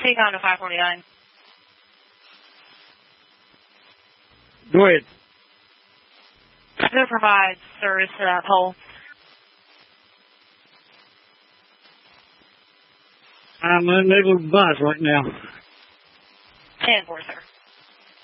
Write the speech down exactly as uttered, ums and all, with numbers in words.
Take on to five forty-nine. Go ahead. Go provide service to that pole. I'm unable to buzz right now. ten four, sir.